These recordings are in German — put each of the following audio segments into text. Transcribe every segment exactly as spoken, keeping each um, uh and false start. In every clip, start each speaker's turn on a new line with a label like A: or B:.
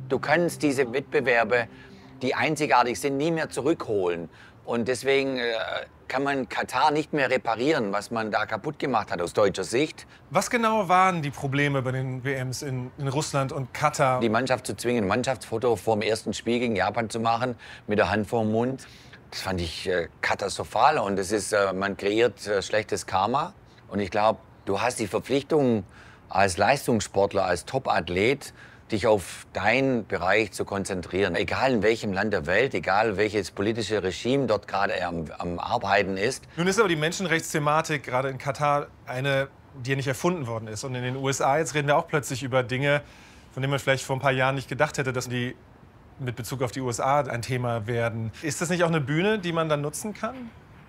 A: Du kannst diese Wettbewerbe, die einzigartig sind, nie mehr zurückholen. Und deswegen äh, kann man Katar nicht mehr reparieren, was man da kaputt gemacht hat aus deutscher Sicht.
B: Was genau waren die Probleme bei den W Ms in, in Russland und Katar?
A: Die Mannschaft zu zwingen, ein Mannschaftsfoto vor dem ersten Spiel gegen Japan zu machen, mit der Hand vor dem Mund, das fand ich äh, katastrophal. Und das ist, äh, man kreiert äh, schlechtes Karma. Und ich glaube, du hast die Verpflichtung als Leistungssportler, als Topathlet, dich auf deinen Bereich zu konzentrieren. Egal in welchem Land der Welt, egal welches politische Regime dort gerade am, am Arbeiten ist.
B: Nun ist aber die Menschenrechtsthematik gerade in Katar eine, die ja nicht erfunden worden ist. Und in den U S A jetzt reden wir auch plötzlich über Dinge, von denen man vielleicht vor ein paar Jahren nicht gedacht hätte, dass die mit Bezug auf die U S A ein Thema werden. Ist das nicht auch eine Bühne, die man dann nutzen kann?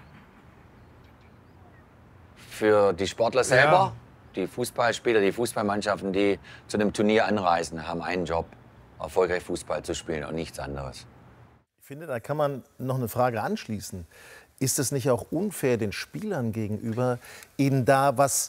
A: Für die Sportler selber?
B: Ja.
A: Die Fußballspieler, die Fußballmannschaften, die zu einem Turnier anreisen, haben einen Job, erfolgreich Fußball zu spielen und nichts anderes.
C: Ich finde, da kann man noch eine Frage anschließen. Ist es nicht auch unfair den Spielern gegenüber, ihnen da was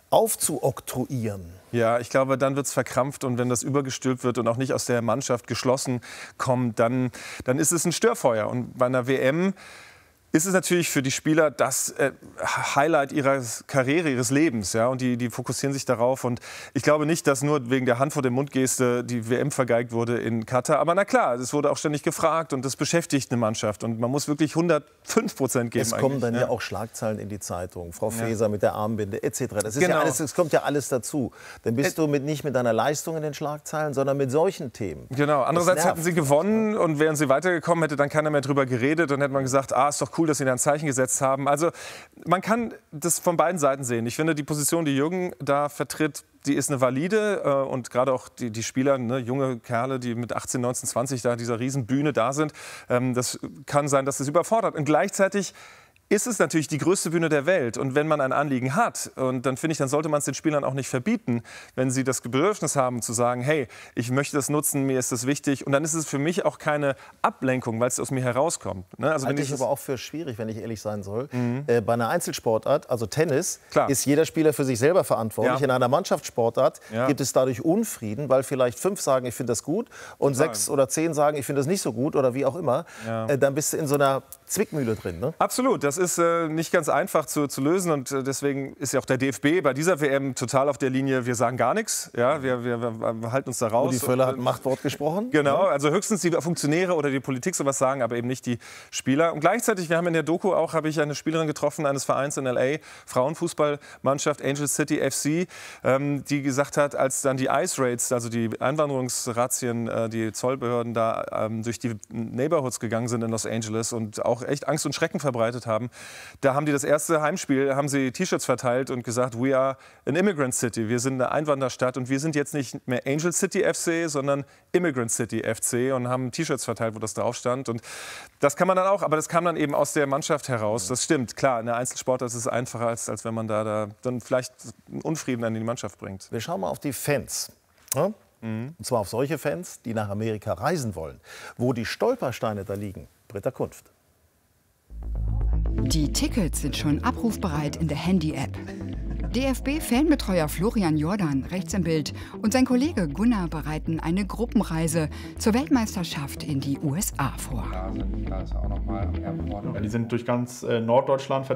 C: aufzuoktroyieren?
B: Ja, ich glaube, dann wird es verkrampft. Und wenn das übergestülpt wird und auch nicht aus der Mannschaft geschlossen kommt, dann, dann ist es ein Störfeuer. Und bei einer W M ist es natürlich für die Spieler das äh, Highlight ihrer Karriere, ihres Lebens. Ja? Und die, die fokussieren sich darauf. Und ich glaube nicht, dass nur wegen der Hand vor dem Mund-Geste die W M vergeigt wurde in Katar. Aber na klar, es wurde auch ständig gefragt und das beschäftigt eine Mannschaft. Und man muss wirklich hundertfünf Prozent geben.
C: Es kommen dann ja.
B: ja
C: auch Schlagzeilen in die Zeitung. Frau Faeser
B: ja.
C: mit der Armbinde et cetera. Das ist
B: genau.
C: ja alles, es kommt ja alles dazu. Dann bist Ä du mit, nicht mit deiner Leistung in den Schlagzeilen, sondern mit solchen Themen.
B: Genau. Andererseits hätten sie gewonnen und wären sie weitergekommen, hätte dann keiner mehr drüber geredet. Und hätte man gesagt, ah, ist doch cool, dass sie da ein Zeichen gesetzt haben. Also man kann das von beiden Seiten sehen. Ich finde, die Position, die Jürgen da vertritt, die ist eine valide. Äh, und gerade auch die, die Spieler, ne, junge Kerle, die mit achtzehn, neunzehn, zwanzig da dieser Riesenbühne da sind, ähm, das kann sein, dass das überfordert. Und gleichzeitig ist es natürlich die größte Bühne der Welt. Und wenn man ein Anliegen hat, und dann finde ich, dann sollte man es den Spielern auch nicht verbieten, wenn sie das Bedürfnis haben zu sagen, hey, ich möchte das nutzen, mir ist das wichtig. Und dann ist es für mich auch keine Ablenkung, weil es aus mir herauskommt. Ne? Also
C: halte
B: wenn ich
C: ich aber auch für schwierig, wenn ich ehrlich sein soll. Mhm. Äh, bei einer Einzelsportart, also Tennis,
B: Klar.
C: ist jeder Spieler für sich selber verantwortlich.
B: Ja.
C: In einer Mannschaftssportart
B: ja.
C: gibt es dadurch Unfrieden, weil vielleicht fünf sagen, ich finde das gut und Total. sechs oder zehn sagen, ich finde das nicht so gut oder wie auch immer. Ja. Äh, dann bist du in so einer Zwickmühle drin. Ne?
B: Absolut, das ist äh, nicht ganz einfach zu, zu lösen und äh, deswegen ist ja auch der D F B bei dieser W M total auf der Linie, wir sagen gar nichts, ja, wir, wir, wir halten uns da raus.
C: Rudi Völler hat ein Machtwort gesprochen.
B: Genau, also höchstens die Funktionäre oder die Politik sowas sagen, aber eben nicht die Spieler. Und gleichzeitig, wir haben in der Doku auch, habe ich eine Spielerin getroffen eines Vereins in L A, Frauenfußballmannschaft Angel City F C, ähm, die gesagt hat, als dann die ICE Raids, also die Einwanderungsrazzien, äh, die Zollbehörden da ähm, durch die Neighborhoods gegangen sind in Los Angeles und auch echt Angst und Schrecken verbreitet haben, da haben die das erste Heimspiel, haben sie T-Shirts verteilt und gesagt, we are an immigrant city, wir sind eine Einwanderstadt und wir sind jetzt nicht mehr Angel City F C, sondern Immigrant City F C und haben T-Shirts verteilt, wo das drauf stand. Und das kann man dann auch, aber das kam dann eben aus der Mannschaft heraus. Das stimmt, klar, in der Einzelsportart ist es einfacher, als, als wenn man da, da dann vielleicht einen Unfrieden an die Mannschaft bringt.
C: Wir schauen mal auf die Fans. Ja? Mhm. Und zwar auf solche Fans, die nach Amerika reisen wollen. Wo die Stolpersteine da liegen, Britta Kunft.
D: Die Tickets sind schon abrufbereit in der Handy-App. D F B-Fanbetreuer Florian Jordan, rechts im Bild, und sein Kollege Gunnar bereiten eine Gruppenreise zur Weltmeisterschaft in die U S A vor.
E: Da sind, da ist auch noch mal am Airport. Ja, die sind durch ganz äh, Norddeutschland verteilt.